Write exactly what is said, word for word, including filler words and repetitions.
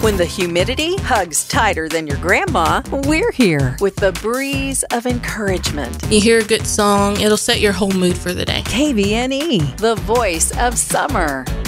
When the humidity hugs tighter than your grandma, we're here with the breeze of encouragement. You hear a good song, it'll set your whole mood for the day. K V N E, the voice of summer.